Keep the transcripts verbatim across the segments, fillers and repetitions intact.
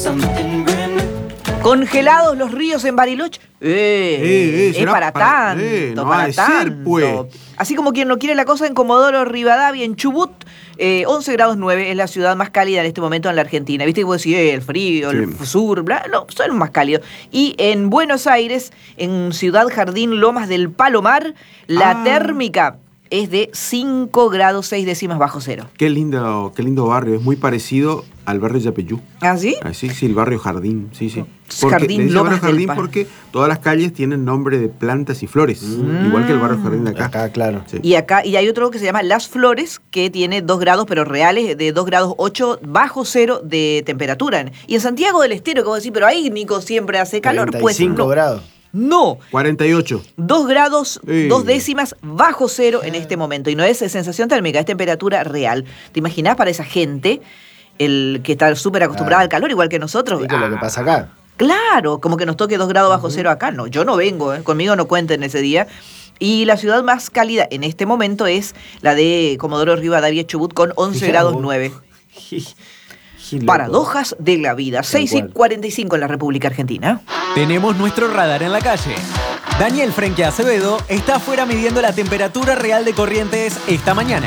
Congelados los ríos en Bariloche. Eh, Eh, eh, es para, para tanto, eh, no para ha de ser, tanto. pues. Así como quien no quiere la cosa, en Comodoro Rivadavia, en Chubut, eh, once grados nueve, es la ciudad más cálida en este momento en la Argentina. Viste que vos decís, eh, el frío, Sí. el sur, bla, no, son los más cálidos. Y en Buenos Aires, en Ciudad Jardín Lomas del Palomar, la Ah. térmica es de cinco grados seis décimas bajo cero. Qué lindo, qué lindo barrio. Es muy parecido al barrio de Yapeyú. ¿Ah, sí? Ah, sí, sí, el barrio Jardín. Sí, sí. Jardín le dicen Lomas barrio del Jardín Pal- porque todas las calles tienen nombre de plantas y flores. Mm. Igual que el barrio Jardín de acá. Acá, claro. Sí. Y acá, y hay otro que se llama Las Flores, que tiene dos grados, pero reales, de dos grados ocho bajo cero de temperatura. Y en Santiago del Estero, como decir, pero ahí, Nico, siempre hace calor. treinta y Pues cinco no. grados. No, cuarenta y ocho. dos grados, Sí. dos décimas bajo cero en este momento. Y no es sensación térmica, es temperatura real. ¿Te imaginás para esa gente, el que está súper acostumbrada Claro. al calor, igual que nosotros? Sí, que es lo que Ah, pasa acá. Claro, como que nos toque dos grados bajo cero acá. No, yo no vengo, ¿eh? Conmigo no cuenten ese día. Y la ciudad más cálida en este momento es la de Comodoro Rivadavia, Chubut, con once Fijá grados vos. nueve. Qué loco. Paradojas de la vida. seis y cual. cuarenta y cinco en la República Argentina. Tenemos nuestro radar en la calle. Daniel Frenkie Acevedo está afuera midiendo la temperatura real de Corrientes esta mañana.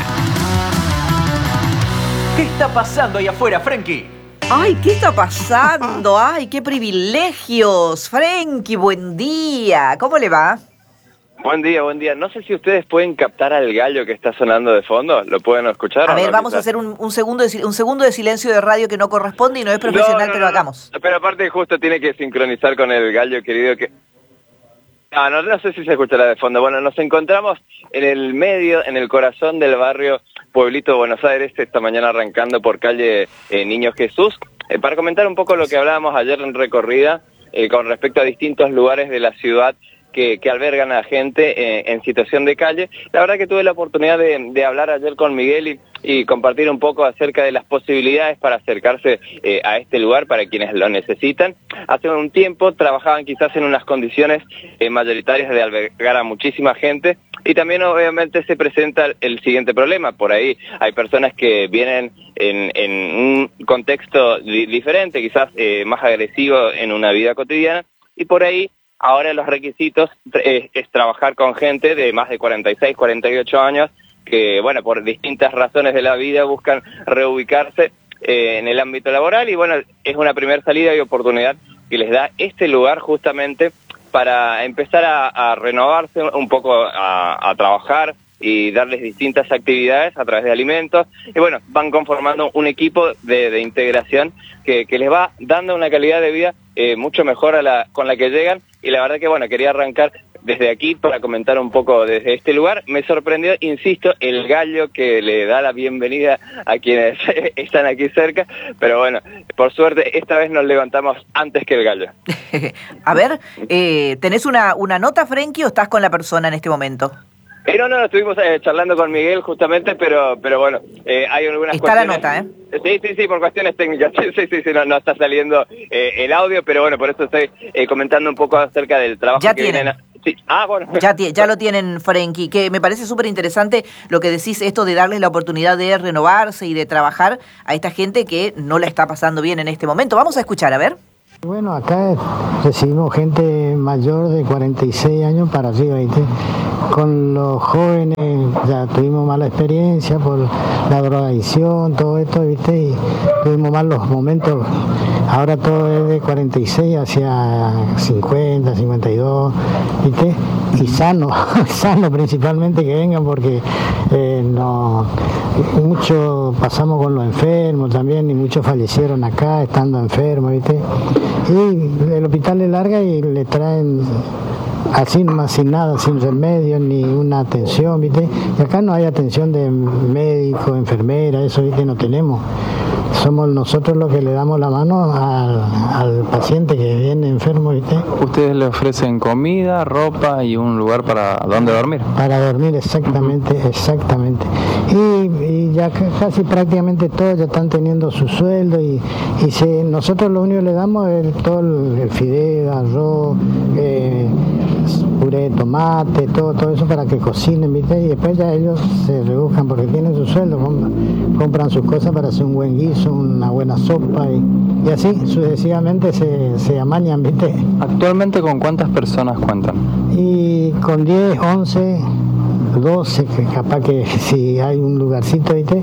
¿Qué está pasando ahí afuera, Frenkie? Ay, ¿qué está pasando? Ay, qué privilegios. Frenkie, buen día. ¿Cómo le va? Buen día, buen día. No sé si ustedes pueden captar al gallo que está sonando de fondo. ¿Lo pueden escuchar? A o ver, no, vamos a quizás? hacer un, un segundo de, sil- un segundo de silencio de radio que no corresponde y no es profesional, No, no, pero no, hagamos. no. Pero aparte justo tiene que sincronizar con el gallo querido que... Ah, no, no sé si se escuchará de fondo. Bueno, nos encontramos en el medio, en el corazón del barrio Pueblito de Buenos Aires, esta mañana arrancando por calle eh, Niño Jesús, eh, para comentar un poco lo que hablábamos ayer en recorrida eh, con respecto a distintos lugares de la ciudad que, que albergan a gente eh, en situación de calle. La verdad que tuve la oportunidad de, de hablar ayer con Miguel y, y compartir un poco acerca de las posibilidades para acercarse eh, a este lugar para quienes lo necesitan. Hace un tiempo trabajaban quizás en unas condiciones eh, mayoritarias de albergar a muchísima gente y también obviamente se presenta el siguiente problema. Por ahí hay personas que vienen en, en un contexto di- diferente, quizás eh, más agresivo en una vida cotidiana, y por ahí ahora los requisitos eh, es trabajar con gente de más de cuarenta y seis, cuarenta y ocho años que, bueno, por distintas razones de la vida buscan reubicarse eh, en el ámbito laboral y, bueno, es una primera salida y oportunidad que les da este lugar justamente para empezar a, a renovarse un poco, a, a trabajar y darles distintas actividades a través de alimentos. Y bueno, van conformando un equipo de, de integración que, que les va dando una calidad de vida eh, mucho mejor a la, con la que llegan. Y la verdad que, bueno, quería arrancar desde aquí para comentar un poco desde este lugar. Me sorprendió, insisto, el gallo que le da la bienvenida a quienes están aquí cerca. Pero bueno, por suerte, esta vez nos levantamos antes que el gallo. A ver, eh, ¿tenés una, una nota, Frenkie, o estás con la persona en este momento? Eh, no, no, estuvimos eh, charlando con Miguel justamente, pero pero bueno, eh, hay algunas Está la cuestiones... nota, Sí, sí, sí, por cuestiones técnicas, sí, sí, sí, sí, no, no está saliendo eh, el audio, pero bueno, por eso estoy eh, comentando un poco acerca del trabajo Ya que tienen. vienen a... Sí. Ah, bueno. Ya, ti- ya lo tienen, Frenkie, que me parece súper interesante lo que decís, esto de darles la oportunidad de renovarse y de trabajar a esta gente que no la está pasando bien en este momento. Vamos a escuchar, a ver. Bueno, acá recibimos gente mayor de cuarenta y seis años para arriba, ¿viste? Con los jóvenes ya tuvimos mala experiencia por la drogadicción, todo esto, ¿viste? Y tuvimos malos momentos. Ahora todo es de cuarenta y seis hacia cincuenta, cincuenta y dos, ¿viste? Y sano, sano principalmente que vengan porque eh, no, mucho pasamos con los enfermos también y muchos fallecieron acá estando enfermos, ¿viste? Y el hospital le larga y le traen así nomás, sin nada, sin remedio, ni una atención, ¿viste? Y acá no hay atención de médico, enfermera, eso, ¿viste? No tenemos. Somos nosotros los que le damos la mano al, al paciente que viene enfermo, ¿viste? Ustedes le ofrecen comida, ropa y un lugar para donde dormir. Para dormir, exactamente, exactamente. Y, y ya ca- casi prácticamente todos ya están teniendo su sueldo y, y se, nosotros lo único que le damos es el- todo el, el fideo, arroz, eh, puré de tomate, todo, todo eso para que cocinen, ¿viste? Y después ya ellos se rebuscan porque tienen su sueldo, compran, compran sus cosas para hacer un buen guiso. hizo una buena sopa y, y así sucesivamente se, se amañan, ¿viste? ¿Actualmente con cuántas personas cuentan? Y con diez, once, doce, que capaz que si hay un lugarcito, ¿viste?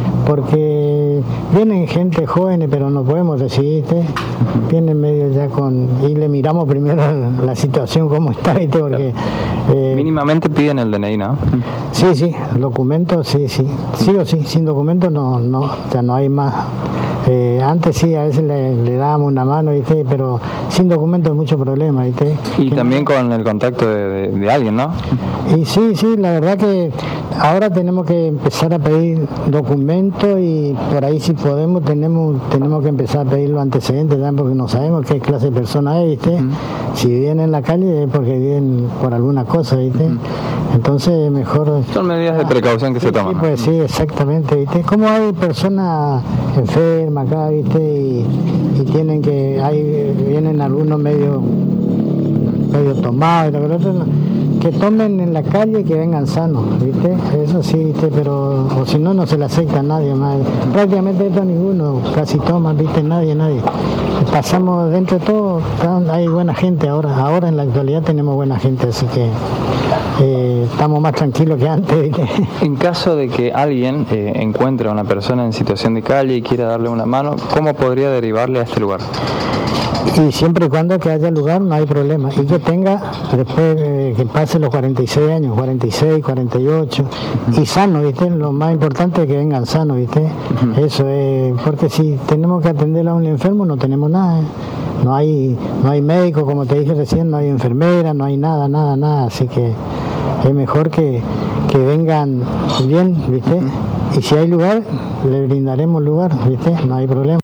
Porque vienen gente joven, pero no podemos decir, ¿viste? Vienen medio ya con... Y le miramos primero la situación, cómo está, ¿viste? Porque... Eh, Mínimamente piden el D N I, ¿no? Sí, sí, documentos, sí, sí. Sí o sí, sin documentos no, no, o sea, no hay más. Eh, antes sí, a veces le, le dábamos una mano, ¿viste? Pero sin documentos hay mucho problema, ¿viste? Y que también no... con el contacto de, de, de alguien, ¿no? Y sí, sí, la verdad que ahora tenemos que empezar a pedir documentos y por ahí si podemos tenemos tenemos que empezar a pedir los antecedentes también porque no sabemos qué clase de persona es, ¿viste? Uh-huh. Si viven en la calle es porque viven por alguna cosa, ¿viste? Uh-huh. Entonces mejor... Son medidas de precaución que sí, se toman. Sí, pues sí, exactamente, ¿viste? Como hay personas enfermas acá, ¿viste? Y, y tienen que... hay vienen algunos medio medio tomados y la verdad no, que tomen en la calle, que vengan sanos, ¿viste? Eso sí, ¿viste? Pero, o si no, no se le acepta a nadie más. Prácticamente esto ninguno, casi toma, ¿viste? Nadie, nadie. Pasamos dentro de todo, hay buena gente ahora, ahora en la actualidad tenemos buena gente, así que eh, estamos más tranquilos que antes, ¿viste? En caso de que alguien eh, encuentre a una persona en situación de calle y quiera darle una mano, ¿cómo podría derivarle a este lugar? Y siempre y cuando que haya lugar no hay problema. Y que tenga, después eh, que pase los cuarenta y seis años, cuarenta y seis, cuarenta y ocho, uh-huh. y sano, ¿viste? Lo más importante es que vengan sanos, ¿viste? Uh-huh. Eso es, porque si tenemos que atender a un enfermo no tenemos nada, ¿eh? No hay, no hay médico, como te dije recién, no hay enfermera, no hay nada, nada, nada. Así que es mejor que, que vengan bien, ¿viste? Uh-huh. Y si hay lugar, le brindaremos lugar, ¿viste? No hay problema.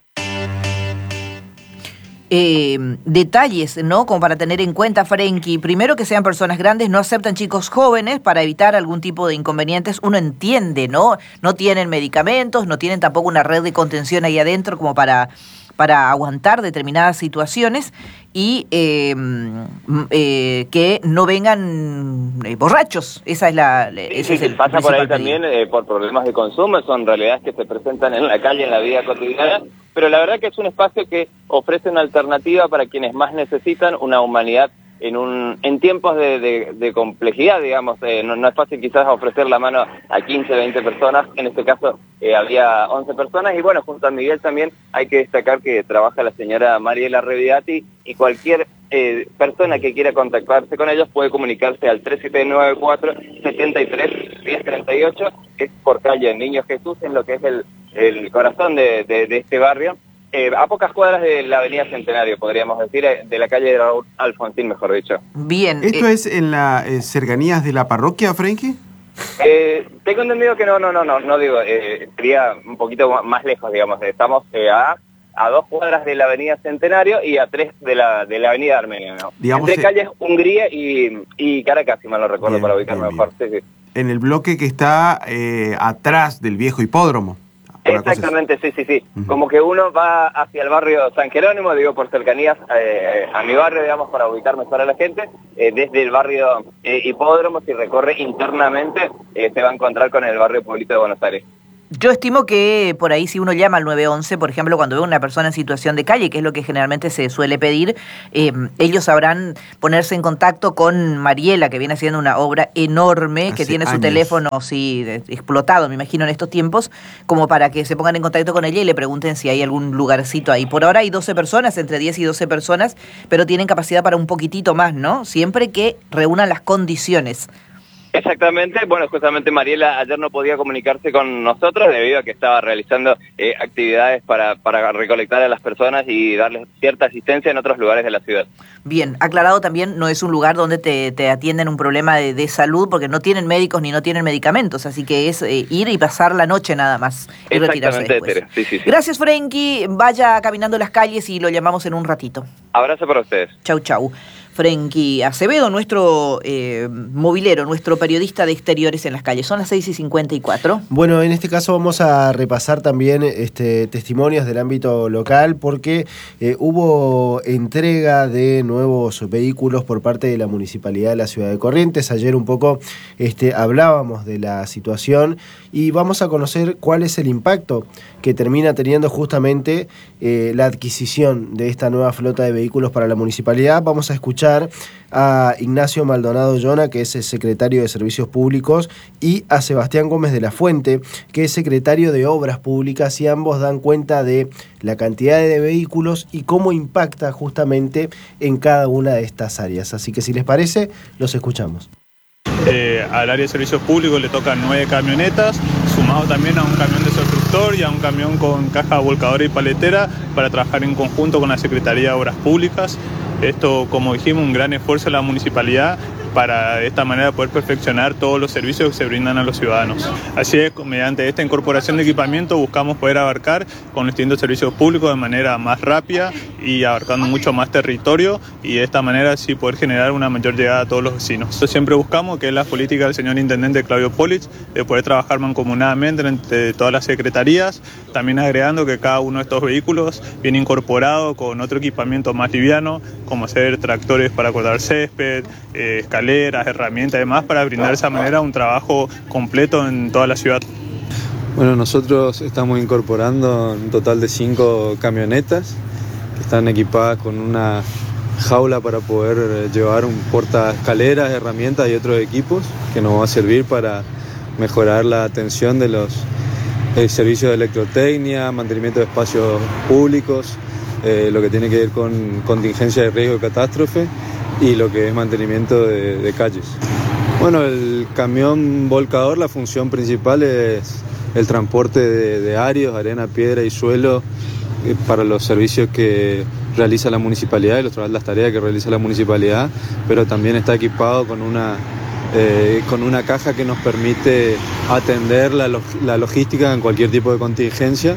Eh, detalles, ¿no? Como para tener en cuenta, Frenkie. Primero, que sean personas grandes, no aceptan chicos jóvenes para evitar algún tipo de inconvenientes. Uno entiende, ¿no? No tienen medicamentos, no tienen tampoco una red de contención ahí adentro como para, para aguantar determinadas situaciones. Y eh, eh, que no vengan eh, borrachos. Esa es la... Sí, ese sí, es el pasa por ahí pedido. también eh, por problemas de consumo, son realidades que se presentan en la calle, en la vida cotidiana, pero la verdad que es un espacio que ofrece una alternativa para quienes más necesitan una humanidad en un en tiempos de, de, de complejidad, digamos. Eh, no, no es fácil quizás ofrecer la mano a quince, veinte personas, en este caso eh, había once personas, y bueno, junto a Miguel también hay que destacar que trabaja la señora Mariela Revidati, y cualquier eh, persona que quiera contactarse con ellos puede comunicarse al tres siete nueve cuatro, siete tres, uno cero tres ocho, que es por calle Niño Jesús, en lo que es el, el corazón de, de, de este barrio. Eh, a pocas cuadras de la avenida Centenario, podríamos decir, de la calle de Raúl Alfonsín, mejor dicho. Bien. ¿Esto eh, es en las eh, cercanías de la parroquia, Frenkie? Eh, tengo entendido que no, no, no, no, no digo, eh, sería un poquito más lejos, digamos. Estamos eh, a, a dos cuadras de la avenida Centenario y a tres de la, de la avenida Armenia, ¿no? Digamos, entre calles eh, Hungría y, y Caracas, si mal no recuerdo, bien, para ubicarme bien, mejor. Sí, sí. En el bloque que está eh, atrás del viejo hipódromo. Exactamente, sí, sí, sí. Uh-huh. Como que uno va hacia el barrio San Jerónimo, digo, por cercanías eh, a mi barrio, digamos, para ubicarme para la gente, eh, desde el barrio eh, Hipódromo, si recorre internamente, eh, se va a encontrar con el barrio Pueblito de Buenos Aires. Yo estimo que por ahí si uno llama al nueve once, por ejemplo, cuando ve a una persona en situación de calle, que es lo que generalmente se suele pedir, eh, ellos sabrán ponerse en contacto con Mariela, que viene haciendo una obra enorme, Hace que tiene años. su teléfono sí, de, explotado, me imagino, en estos tiempos, como para que se pongan en contacto con ella y le pregunten si hay algún lugarcito ahí. Por ahora hay doce personas, entre diez y doce personas, pero tienen capacidad para un poquitito más, ¿no? Siempre que reúnan las condiciones. Exactamente, bueno, justamente Mariela ayer no podía comunicarse con nosotros debido a que estaba realizando eh, actividades para, para recolectar a las personas y darles cierta asistencia en otros lugares de la ciudad. Bien, aclarado también, no es un lugar donde te, te atienden un problema de, de salud, porque no tienen médicos ni no tienen medicamentos, así que es eh, ir y pasar la noche nada más y retirarse después. Tere. Sí, sí, sí. Gracias, Frenkie, vaya caminando las calles y lo llamamos en un ratito. Abrazo para ustedes. Chau, chau. Frenkie Acevedo, nuestro eh, movilero, nuestro periodista de exteriores en las calles. Son las seis y cincuenta y cuatro. Bueno, en este caso vamos a repasar también este, testimonios del ámbito local, porque eh, hubo entrega de nuevos vehículos por parte de la Municipalidad de la Ciudad de Corrientes. Ayer un poco este, hablábamos de la situación y vamos a conocer cuál es el impacto que termina teniendo justamente eh, la adquisición de esta nueva flota de vehículos para la municipalidad. Vamos a escuchar a Ignacio Maldonado Llona, que es el secretario de Servicios Públicos, y a Sebastián Gómez de la Fuente, que es secretario de Obras Públicas, y ambos dan cuenta de la cantidad de vehículos y cómo impacta justamente en cada una de estas áreas. Así que si les parece, los escuchamos. Eh, al área de servicios públicos le tocan nueve camionetas, sumado también a un camión de constructor y a un camión con caja volcadora y paletera para trabajar en conjunto con la Secretaría de Obras Públicas. Esto, como dijimos, un gran esfuerzo de la municipalidad para de esta manera poder perfeccionar todos los servicios que se brindan a los ciudadanos. Así es, mediante esta incorporación de equipamiento buscamos poder abarcar con los distintos servicios públicos de manera más rápida y abarcando mucho más territorio, y de esta manera sí poder generar una mayor llegada a todos los vecinos. Esto siempre buscamos, que es la política del señor Intendente Claudio Polich, de poder trabajar mancomunadamente entre todas las secretarías, también agregando que cada uno de estos vehículos viene incorporado con otro equipamiento más liviano, como ser tractores para cortar césped, eh, escaleras, herramientas y demás, para brindar de esa manera un trabajo completo en toda la ciudad. Bueno, nosotros estamos incorporando un total de cinco camionetas que están equipadas con una jaula para poder llevar un portaescaleras, herramientas y otros equipos que nos va a servir para mejorar la atención de los eh, servicios de electrotecnia, mantenimiento de espacios públicos, eh, lo que tiene que ver con contingencia de riesgo de catástrofe y lo que es mantenimiento de, de calles. Bueno, el camión volcador, la función principal es el transporte de, de arios, arena, piedra y suelo eh, para los servicios que realiza la municipalidad y los, las tareas que realiza la municipalidad, pero también está equipado con una, eh, con una caja que nos permite atender la, la logística en cualquier tipo de contingencia.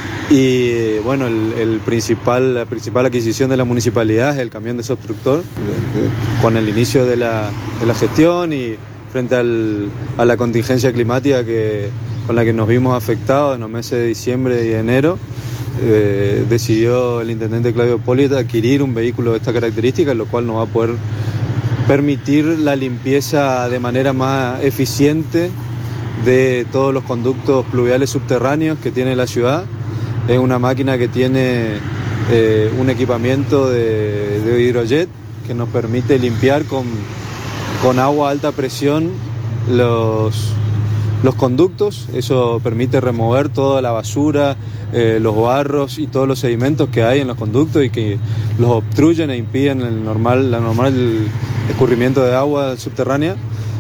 Y bueno, el, el principal, la principal adquisición de la municipalidad es el camión de constructor. Con el inicio de la, de la gestión y frente al, a la contingencia climática que, con la que nos vimos afectados en los meses de diciembre y enero, eh, decidió el intendente Claudio Polich adquirir un vehículo de esta característica, lo cual nos va a poder permitir la limpieza de manera más eficiente de todos los conductos pluviales subterráneos que tiene la ciudad. Es una máquina que tiene eh, un equipamiento de, de hidrojet que nos permite limpiar con, con agua a alta presión los, los conductos. Eso permite remover toda la basura, eh, los barros y todos los sedimentos que hay en los conductos y que los obstruyen e impiden el normal, la normal el escurrimiento de agua subterránea.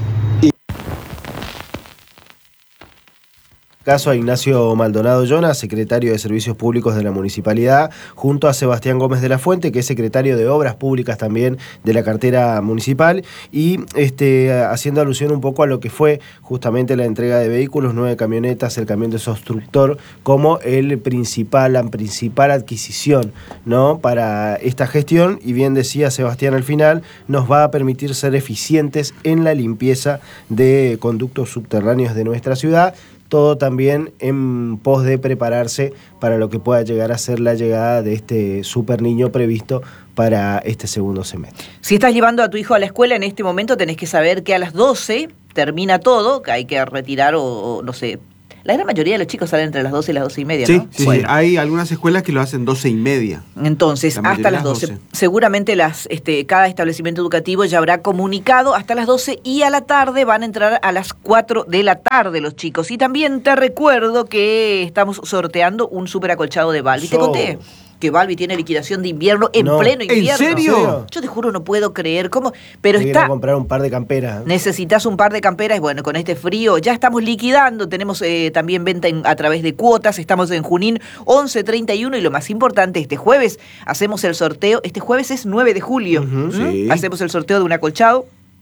Caso a Ignacio Maldonado Llona, secretario de Servicios Públicos de la Municipalidad, junto a Sebastián Gómez de la Fuente, que es secretario de Obras Públicas también de la cartera municipal, y este, haciendo alusión un poco a lo que fue justamente la entrega de vehículos, nueve camionetas, el camión de constructor, como el principal, la principal adquisición, ¿no?, para esta gestión. Y bien decía Sebastián al final, nos va a permitir ser eficientes en la limpieza de conductos subterráneos de nuestra ciudad. Todo también en pos de prepararse para lo que pueda llegar a ser la llegada de este super niño previsto para este segundo semestre. Si estás llevando a tu hijo a la escuela en este momento, tenés que saber que a las doce termina todo, que hay que retirar o, o no sé. La gran mayoría de los chicos salen entre las doce y las doce y media, sí, ¿no? Sí, bueno. sí, hay algunas escuelas que lo hacen doce y media. Entonces, hasta las doce. doce. Seguramente las, este, cada establecimiento educativo ya habrá comunicado hasta las doce, y a la tarde van a entrar a las cuatro de la tarde los chicos. Y también te recuerdo que estamos sorteando un súper acolchado de Balbi. So. ¿Te conté? Que Balbi tiene liquidación de invierno en no. pleno invierno. ¿En serio? Yo te juro, no puedo creer cómo. Pero Te está. a comprar un par de camperas. Necesitas un par de camperas. Bueno, con este frío ya estamos liquidando. Tenemos eh, también venta en, a través de cuotas. Estamos en Junín once treinta y uno. Y lo más importante, este jueves hacemos el sorteo. Este jueves es nueve de julio. Uh-huh, ¿Mm? sí. Hacemos el sorteo de un acolchado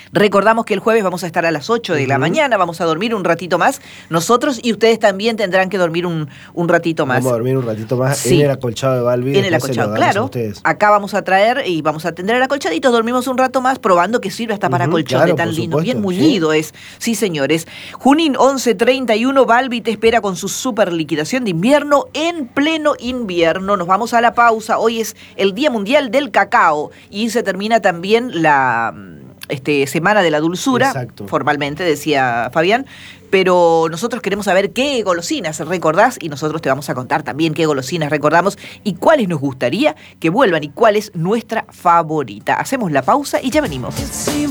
Recordamos que el jueves vamos a estar a las ocho de la mañana, vamos a dormir un ratito más nosotros y ustedes también tendrán que dormir un, un ratito más. Vamos a dormir un ratito más sí. en el acolchado de Balbi. En el acolchado, claro. Acá vamos a traer y vamos a atender el acolchadito, dormimos un rato más probando que sirve hasta para uh-huh, colchones claro, tan lindo, supuesto, bien mullido sí. es. Sí, señores. Junín once treinta y uno, Balbi te espera con su super liquidación de invierno en pleno invierno. Nos vamos a la pausa. Hoy es el Día Mundial del Cacao y se termina también la este, Semana de la Dulzura, Exacto. formalmente, decía Fabián. Pero nosotros queremos saber qué golosinas recordás y nosotros te vamos a contar también qué golosinas recordamos y cuáles nos gustaría que vuelvan y cuál es nuestra favorita. Hacemos la pausa y ya venimos.